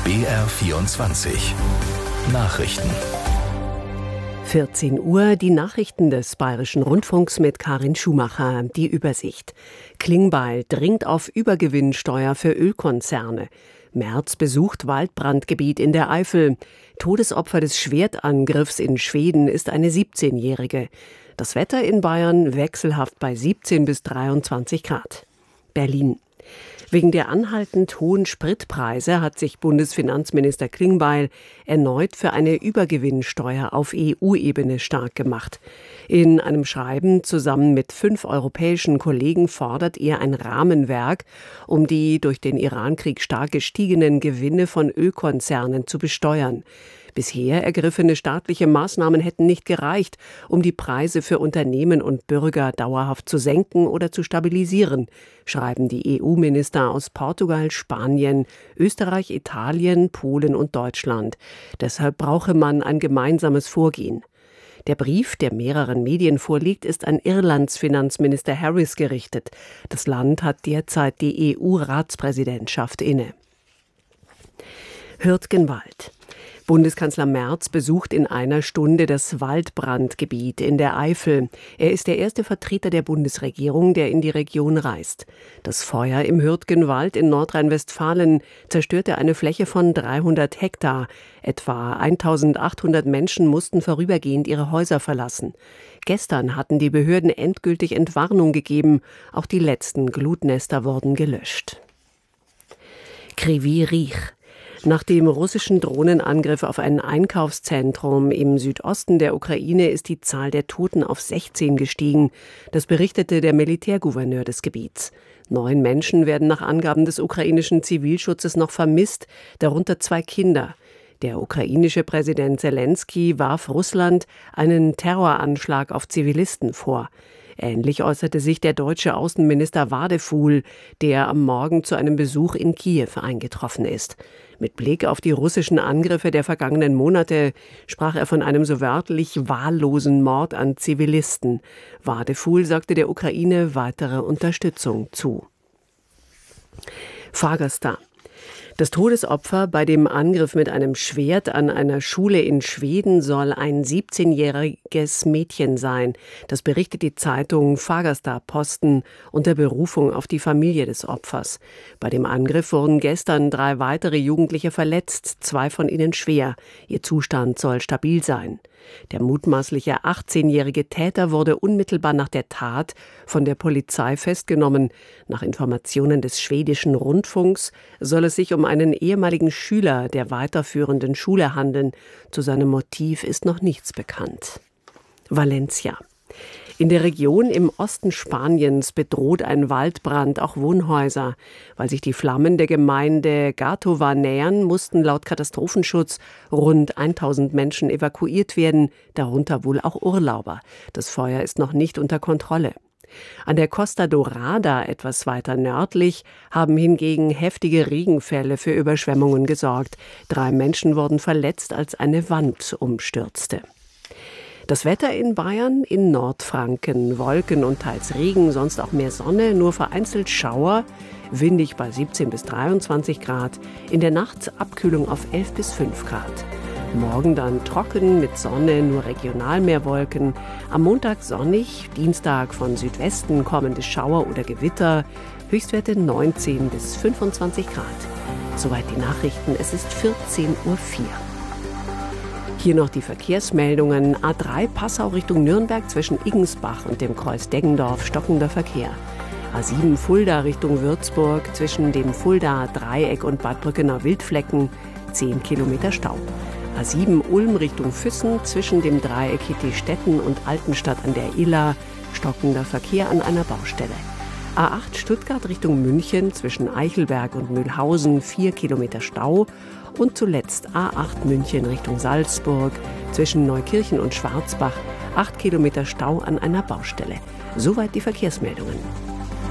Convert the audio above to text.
BR24 Nachrichten. 14 Uhr, die Nachrichten des Bayerischen Rundfunks mit Karin Schumacher. Die Übersicht. Klingbeil dringt auf Übergewinnsteuer für Ölkonzerne. Merz besucht Waldbrandgebiet in der Eifel. Todesopfer des Schwertangriffs in Schweden ist eine 17-Jährige. Das Wetter in Bayern wechselhaft bei 17 bis 23 Grad. Berlin. Wegen der anhaltend hohen Spritpreise hat sich Bundesfinanzminister Klingbeil erneut für eine Übergewinnsteuer auf EU-Ebene stark gemacht. In einem Schreiben zusammen mit 5 europäischen Kollegen fordert er ein Rahmenwerk, um die durch den Irankrieg stark gestiegenen Gewinne von Ölkonzernen zu besteuern. Bisher ergriffene staatliche Maßnahmen hätten nicht gereicht, um die Preise für Unternehmen und Bürger dauerhaft zu senken oder zu stabilisieren, schreiben die EU-Minister aus Portugal, Spanien, Österreich, Italien, Polen und Deutschland. Deshalb brauche man ein gemeinsames Vorgehen. Der Brief, der mehreren Medien vorliegt, ist an Irlands Finanzminister Harris gerichtet. Das Land hat derzeit die EU-Ratspräsidentschaft inne. Hürtgenwald. Bundeskanzler Merz besucht in einer Stunde das Waldbrandgebiet in der Eifel. Er ist der erste Vertreter der Bundesregierung, der in die Region reist. Das Feuer im Hürtgenwald in Nordrhein-Westfalen zerstörte eine Fläche von 300 Hektar. Etwa 1800 Menschen mussten vorübergehend ihre Häuser verlassen. Gestern hatten die Behörden endgültig Entwarnung gegeben. Auch die letzten Glutnester wurden gelöscht. Kryvyi Rih. Nach dem russischen Drohnenangriff auf ein Einkaufszentrum im Südosten der Ukraine ist die Zahl der Toten auf 16 gestiegen. Das berichtete der Militärgouverneur des Gebiets. 9 Menschen werden nach Angaben des ukrainischen Zivilschutzes noch vermisst, darunter 2 Kinder. Der ukrainische Präsident Selenskyj warf Russland einen Terroranschlag auf Zivilisten vor. Ähnlich äußerte sich der deutsche Außenminister Wadefuhl, der am Morgen zu einem Besuch in Kiew eingetroffen ist. Mit Blick auf die russischen Angriffe der vergangenen Monate sprach er von einem so wörtlich wahllosen Mord an Zivilisten. Wadefuhl sagte der Ukraine weitere Unterstützung zu. Fagersta. Das Todesopfer bei dem Angriff mit einem Schwert an einer Schule in Schweden soll ein 17-jähriges Mädchen sein. Das berichtet die Zeitung Fagersta-Posten unter Berufung auf die Familie des Opfers. Bei dem Angriff wurden gestern 3 weitere Jugendliche verletzt, 2 von ihnen schwer. Ihr Zustand soll stabil sein. Der mutmaßliche 18-jährige Täter wurde unmittelbar nach der Tat von der Polizei festgenommen. Nach Informationen des schwedischen Rundfunks soll es sich um einen ehemaligen Schüler der weiterführenden Schule handeln. Zu seinem Motiv ist noch nichts bekannt. Valencia. In der Region im Osten Spaniens bedroht ein Waldbrand auch Wohnhäuser. Weil sich die Flammen der Gemeinde Gàtova nähern, mussten laut Katastrophenschutz rund 1000 Menschen evakuiert werden, darunter wohl auch Urlauber. Das Feuer ist noch nicht unter Kontrolle. An der Costa Dorada, etwas weiter nördlich, haben hingegen heftige Regenfälle für Überschwemmungen gesorgt. 3 Menschen wurden verletzt, als eine Wand umstürzte. Das Wetter in Bayern, in Nordfranken, Wolken und teils Regen, sonst auch mehr Sonne, nur vereinzelt Schauer, windig bei 17 bis 23 Grad, in der Nacht Abkühlung auf 11 bis 5 Grad. Morgen dann trocken mit Sonne, nur regional mehr Wolken. Am Montag sonnig, Dienstag von Südwesten kommende Schauer oder Gewitter, Höchstwerte 19 bis 25 Grad. Soweit die Nachrichten, es ist 14:04 Uhr. Hier noch die Verkehrsmeldungen. A3 Passau Richtung Nürnberg zwischen Iggensbach und dem Kreuz Deggendorf stockender Verkehr. A7 Fulda Richtung Würzburg zwischen dem Fuldaer Dreieck und Bad Brückenau-Wildflecken 10 Kilometer Stau. A7 Ulm Richtung Füssen zwischen dem Dreieck Hittistetten und Altenstadt an der Iller stockender Verkehr an einer Baustelle. A8 Stuttgart Richtung München zwischen Eichelberg und Mühlhausen 4 Kilometer Stau. Und zuletzt A8 München Richtung Salzburg zwischen Neukirchen und Schwarzbach 8 Kilometer Stau an einer Baustelle. Soweit die Verkehrsmeldungen.